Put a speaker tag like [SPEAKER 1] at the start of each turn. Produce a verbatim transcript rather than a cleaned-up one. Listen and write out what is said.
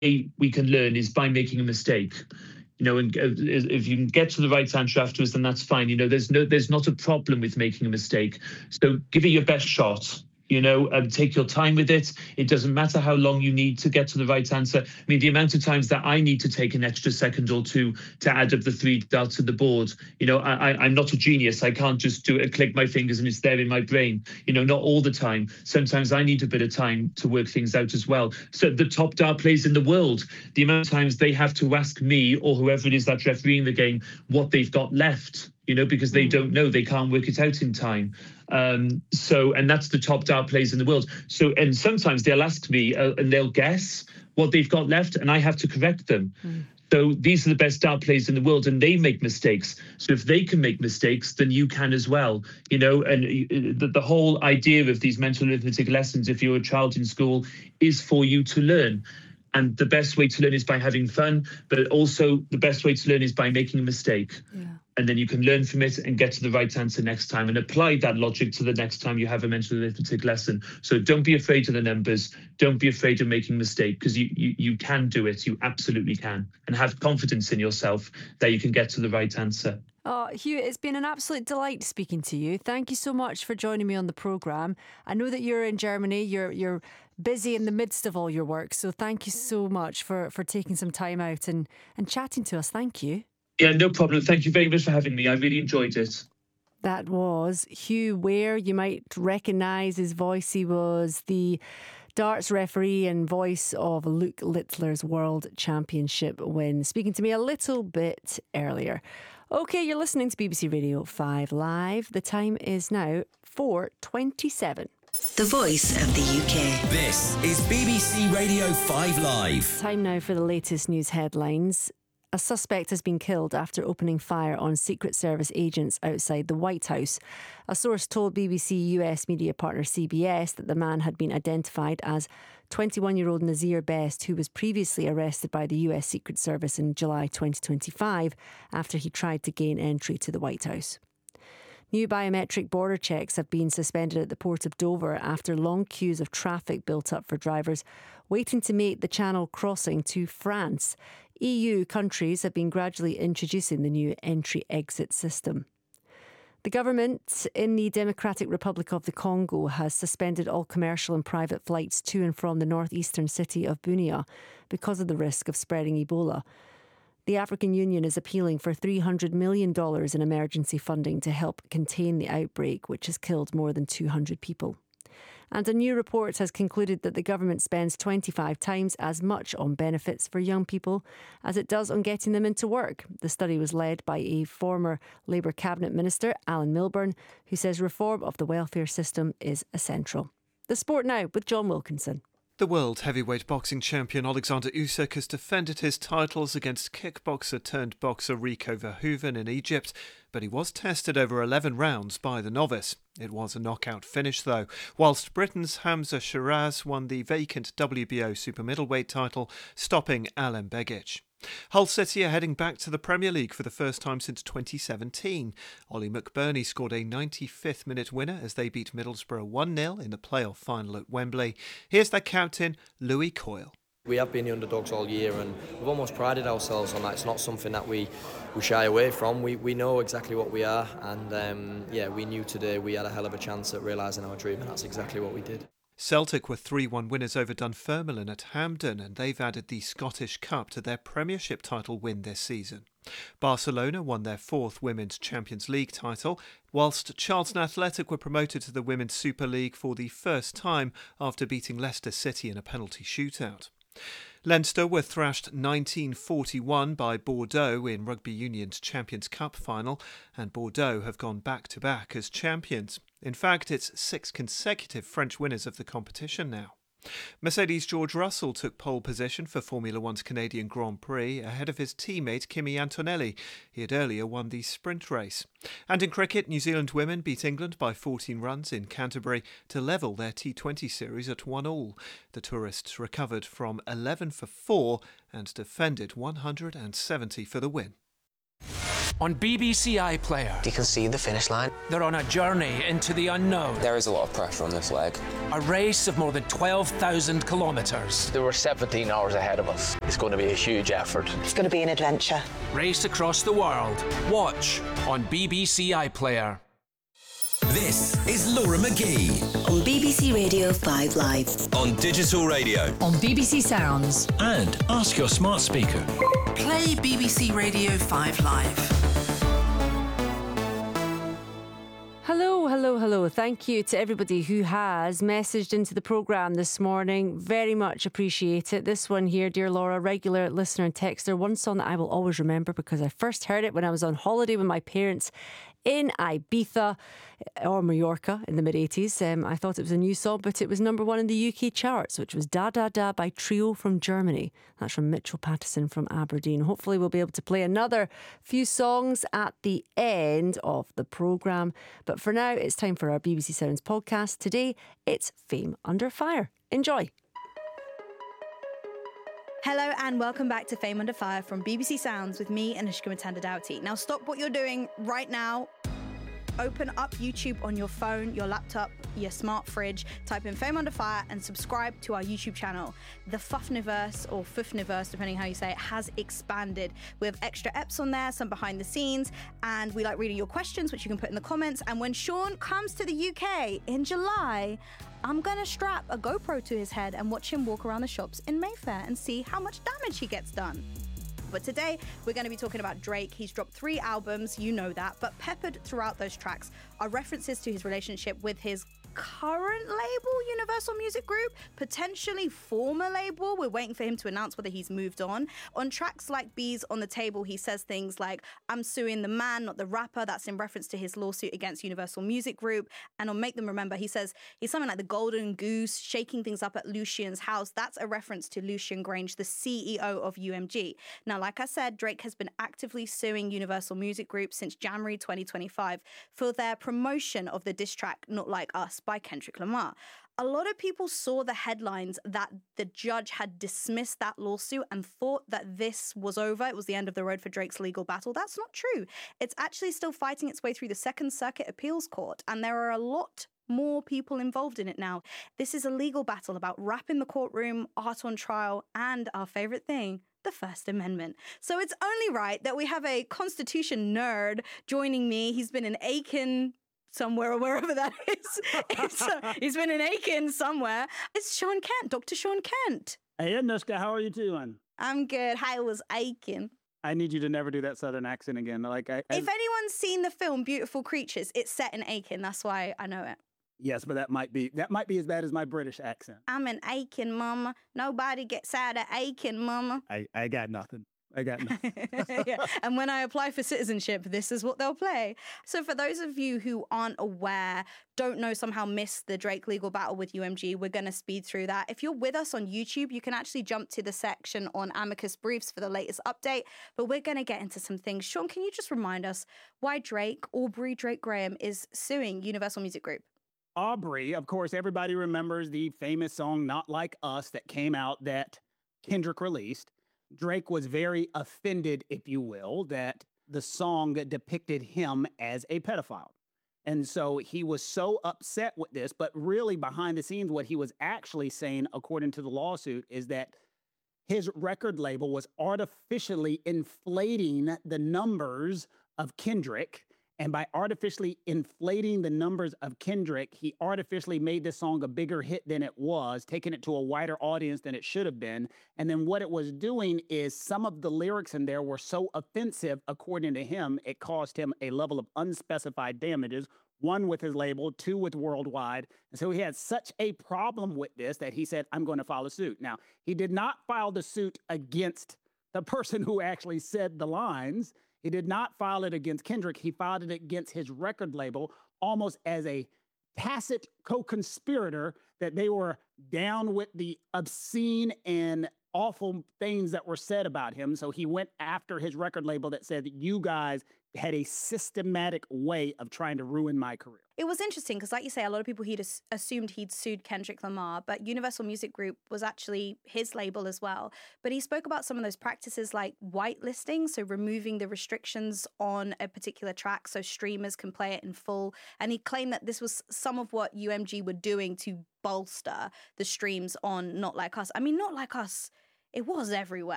[SPEAKER 1] we can learn is by making a mistake. You know, and if you can get to the right answer afterwards, then that's fine. You know, there's no, there's not a problem with making a mistake. So give it your best shot. You know, and take your time with it. It doesn't matter how long you need to get to the right answer. I mean, the amount of times that I need to take an extra second or two to add up the three dots on the board. You know, I, I'm not a genius. I can't just do it, click my fingers and it's there in my brain. You know, not all the time. Sometimes I need a bit of time to work things out as well. So the top dart players in the world, the amount of times they have to ask me or whoever it is that's refereeing the game what they've got left. You know, because they don't know, they can't work it out in time. Um, so, and that's the top dart players in the world. So, and sometimes they'll ask me uh, and they'll guess what they've got left and I have to correct them. Mm. So these are the best dart players in the world and they make mistakes. So if they can make mistakes, then you can as well, you know, and the, the whole idea of these mental arithmetic lessons, if you're a child in school, is for you to learn. And the best way to learn is by having fun, but also the best way to learn is by making a mistake. Yeah. And then you can learn from it and get to the right answer next time and apply that logic to the next time you have a mental arithmetic lesson. So don't be afraid of the numbers. Don't be afraid of making a mistake because you, you, you can do it. You absolutely can. And have confidence in yourself that you can get to the right answer.
[SPEAKER 2] Oh, Hugh, it's been an absolute delight speaking to you. Thank you so much for joining me on the programme. I know that you're in Germany. You're you're busy in the midst of all your work. So thank you so much for, for taking some time out and, and chatting to us. Thank you.
[SPEAKER 1] Yeah, no problem. Thank you very much for having me. I really enjoyed it.
[SPEAKER 2] That was Hugh Ware. You might recognise his voice. He was the darts referee and voice of Luke Littler's World Championship win, speaking to me a little bit earlier. OK, you're listening to B B C Radio five Live. The time is now four twenty-seven.
[SPEAKER 3] The voice of the U K.
[SPEAKER 4] This is B B C Radio five Live.
[SPEAKER 2] Time now for the latest news headlines. A suspect has been killed after opening fire on Secret Service agents outside the White House. A source told B B C U S media partner C B S that the man had been identified as twenty-one-year-old Nazir Best, who was previously arrested by the U S Secret Service in July twenty twenty-five after he tried to gain entry to the White House. New biometric border checks have been suspended at the port of Dover after long queues of traffic built up for drivers waiting to make the Channel crossing to France. E U countries have been gradually introducing the new entry-exit system. The government in the Democratic Republic of the Congo has suspended all commercial and private flights to and from the northeastern city of Bunia because of the risk of spreading Ebola. The African Union is appealing for three hundred million dollars in emergency funding to help contain the outbreak, which has killed more than two hundred people. And a new report has concluded that the government spends twenty-five times as much on benefits for young people as it does on getting them into work. The study was led by a former Labour Cabinet Minister, Alan Milburn, who says reform of the welfare system is essential. The Sport Now with John Wilkinson.
[SPEAKER 5] The world heavyweight boxing champion Alexander Usyk has defended his titles against kickboxer-turned-boxer Rico Verhoeven in Egypt, but he was tested over eleven rounds by the novice. It was a knockout finish though, whilst Britain's Hamza Shiraz won the vacant W B O super middleweight title, stopping Alen Begic. Hull City are heading back to the Premier League for the first time since twenty seventeen. Ollie McBurney scored a ninety-fifth minute winner as they beat Middlesbrough one nil in the playoff final at Wembley. Here's their captain, Louis Coyle.
[SPEAKER 6] We have been the underdogs all year and we've almost prided ourselves on that. It's not something that we, we shy away from. We we know exactly what we are and um, yeah, we knew today we had a hell of a chance at realising our dream and that's exactly what we did.
[SPEAKER 5] Celtic were three one winners over Dunfermline at Hampden and they've added the Scottish Cup to their Premiership title win this season. Barcelona won their fourth Women's Champions League title, whilst Charlton Athletic were promoted to the Women's Super League for the first time after beating Leicester City in a penalty shootout. Leinster were thrashed nineteen forty-one by Bordeaux in Rugby Union's Champions Cup final, and Bordeaux have gone back-to-back as champions. In fact, it's six consecutive French winners of the competition now. Mercedes' George Russell took pole position for Formula One's Canadian Grand Prix ahead of his teammate Kimi Antonelli. He had earlier won the sprint race. And in cricket, New Zealand women beat England by fourteen runs in Canterbury to level their T twenty series at one all. The tourists recovered from eleven for four and defended one hundred seventy for the win.
[SPEAKER 7] on B B C iPlayer.
[SPEAKER 8] You can see the finish line.
[SPEAKER 7] They're on a journey into the unknown.
[SPEAKER 8] There is a lot of pressure on this leg.
[SPEAKER 7] A race of more than twelve thousand kilometres.
[SPEAKER 8] There were seventeen hours ahead of us. It's going to be a huge effort.
[SPEAKER 9] It's going to be an adventure.
[SPEAKER 7] Race across the world. Watch on B B C iPlayer.
[SPEAKER 4] This is Laura McGee
[SPEAKER 3] on B B C Radio five Live.
[SPEAKER 4] On digital radio.
[SPEAKER 10] On B B C Sounds.
[SPEAKER 4] And ask your smart speaker.
[SPEAKER 3] Play B B C Radio five Live.
[SPEAKER 2] Hello, hello, hello. Thank you to everybody who has messaged into the programme this morning. Very much appreciate it. This one here, Dear Laura, regular listener and texter. One song that I will always remember because I first heard it when I was on holiday with my parents in Ibiza or Mallorca in the mid-eighties. Um, I thought it was a new song, but it was number one in the U K charts, which was Da Da Da by Trio from Germany. That's from Mitchell Pattison from Aberdeen. Hopefully we'll be able to play another few songs at the end of the programme. But for now, it's time for our B B C Sounds podcast. Today, it's Fame Under Fire. Enjoy.
[SPEAKER 11] Hello and welcome back to Fame Under Fire from B B C Sounds with me, Anushka Matanda-Doughty. Now stop what you're doing right now. Open up YouTube on your phone, your laptop, your smart fridge, type in Fame Under Fire and subscribe to our YouTube channel. The Fuffniverse, or Fuffniverse, depending how you say it, has expanded. We have extra eps on there, some behind the scenes, and we like reading your questions, which you can put in the comments. And when Sean comes to the U K in July, I'm gonna strap a GoPro to his head and watch him walk around the shops in Mayfair and see how much damage he gets done. But today, we're going to be talking about Drake. He's dropped three albums, you know that, but peppered throughout those tracks are references to his relationship with his current label, Universal Music Group, potentially former label. We're waiting for him to announce whether he's moved on. On tracks like Bees on the Table, he says things like, I'm suing the man, not the rapper. That's in reference to his lawsuit against Universal Music Group. And on Make Them Remember, he says he's something like the golden goose, shaking things up at Lucian's house. That's a reference to Lucian Grange, the C E O of U M G. Now, like I said, Drake has been actively suing Universal Music Group since January twenty twenty-five for their promotion of the diss track Not Like Us by Kendrick Lamar. A lot of people saw the headlines that the judge had dismissed that lawsuit and thought that this was over. It was the end of the road for Drake's legal battle. That's not true. It's actually still fighting its way through the Second Circuit Appeals Court, and there are a lot more people involved in it now. This is a legal battle about rap in the courtroom, art on trial, and our favorite thing, the First Amendment. So it's only right that we have a Constitution nerd joining me. He's been in Aiken somewhere or wherever that is. It's, uh, he's been in Aiken somewhere. It's Sean Kent, Doctor Sean Kent.
[SPEAKER 12] Hey, Anushka, how are you doing?
[SPEAKER 11] I'm good. How was Aiken?
[SPEAKER 12] I need you to never do that Southern accent again. Like, I, I,
[SPEAKER 11] If anyone's seen the film Beautiful Creatures, it's set in Aiken. That's why I know it.
[SPEAKER 12] Yes, but that might be that might be as bad as my British accent.
[SPEAKER 11] I'm in Aiken, mama. Nobody gets out of Aiken, mama.
[SPEAKER 12] I, I got nothing. I got nothing.
[SPEAKER 11] Yeah. And when I apply for citizenship, this is what they'll play. So for those of you who aren't aware, don't know, somehow missed the Drake legal battle with U M G, we're going to speed through that. If you're with us on YouTube, you can actually jump to the section on Amicus Briefs for the latest update. But we're going to get into some things. Sean, can you just remind us why Drake, Aubrey Drake Graham, is suing Universal Music Group?
[SPEAKER 12] Aubrey, of course, everybody remembers the famous song Not Like Us that came out that Kendrick released. Drake was very offended, if you will, that the song depicted him as a pedophile. And so he was so upset with this, but really behind the scenes, what he was actually saying, according to the lawsuit, is that his record label was artificially inflating the numbers of Kendrick. And by artificially inflating the numbers of Kendrick, he artificially made this song a bigger hit than it was, taking it to a wider audience than it should have been. And then what it was doing is some of the lyrics in there were so offensive, according to him, it caused him a level of unspecified damages, one with his label, two with Worldwide. And so he had such a problem with this that he said, I'm going to file a suit. Now, he did not file the suit against the person who actually said the lines. He did not file it against Kendrick. He filed it against his record label almost as a tacit co-conspirator that they were down with the obscene and awful things that were said about him. So he went after his record label that said that you guys had a systematic way of trying to ruin my career.
[SPEAKER 11] It was interesting because, like you say, a lot of people he'd as- assumed he'd sued Kendrick Lamar, but Universal Music Group was actually his label as well. But he spoke about some of those practices like whitelisting, so removing the restrictions on a particular track so streamers can play it in full. And he claimed that this was some of what U M G were doing to bolster the streams on Not Like Us. I mean, Not Like Us, it was everywhere.